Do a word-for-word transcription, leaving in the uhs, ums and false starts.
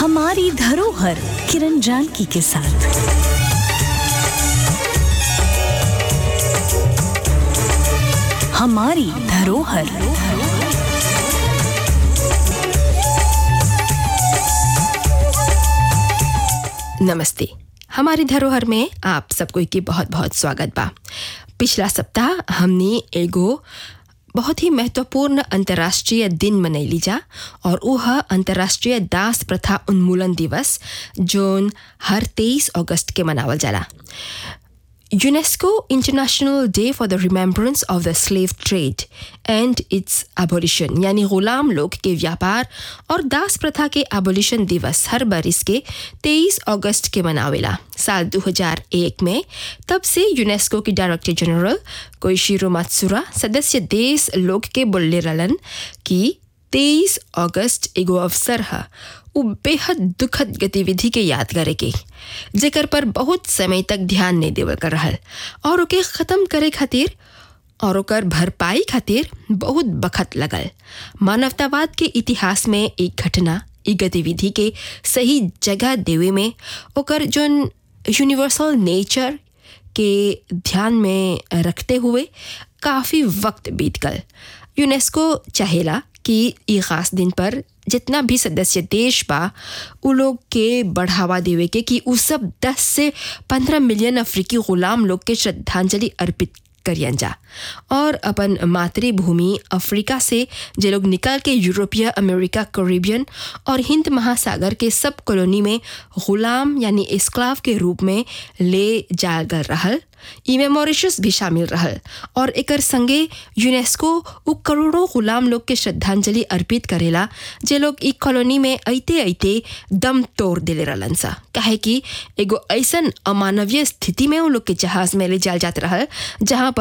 हमारी धरोहर किरण जानकी के साथ। हमारी धरोहर। नमस्ते। हमारी धरोहर में आप सबको की बहुत बहुत स्वागत बा। पिछला सप्ताह हमने एगो बहुत ही महत्वपूर्ण अंतर्राष्ट्रीय दिन मनैली जा और वह अंतर्राष्ट्रीय दास प्रथा उन्मूलन दिवस जोन हर तेईस अगस्त के मनावल जाला। UNESCO international day for the remembrance of the slave trade and it's abolition यानी गुलाम लोग के व्यापार और दास प्रथा के एबोलिशन दिवस हर बरिस के तेईस अगस्त के मनावेला। साल दो हज़ार एक में तब से यूनेस्को की डायरेक्टर जनरल कोइशिरो मात्सुरा सदस्य देश लोग के बोलले रहलन कि तेईस अगस्त एगो अवसर है उ बेहद दुखद गतिविधि के याद करे के जेकर पर बहुत समय तक ध्यान नहीं देवल कर रहल और ओके ख़त्म करे खातिर और ओकर भरपाई खातिर बहुत बखत लगल। मानवतावाद के इतिहास में एक घटना ई गतिविधि के सही जगह देवे में ओकर जोन यूनिवर्सल नेचर के ध्यान में रखते हुए काफ़ी वक्त बीत गल। यूनेस्को चाहेला कि ई खास दिन पर जितना भी सदस्य देश बा उ लोग के बढ़ावा देवे के कि उ सब दस से पंद्रह मिलियन अफ्रीकी गुलाम लोग के श्रद्धांजलि अर्पित करियन जा और अपन मातृभूमि अफ्रीका से जे लोग निकल के यूरोपीय अमेरिका कैरिबियन और हिंद महासागर के सब कॉलोनी में गुलाम यानी एस्क्लाव के रूप में ले जाल गल रहल। इमे मॉरिशस भी शामिल रहल और एकर संगे यूनेस्को उ करोड़ों गुलाम लोग के श्रद्धांजलि अर्पित करेला जे लोग ई कॉलोनी में अइते अइते दम तोड़ देले रहलन सा काहे कि एगो ऐसन अमानवीय स्थिति में उ लोग के जहाज में ले जाल जात रहल जहाँ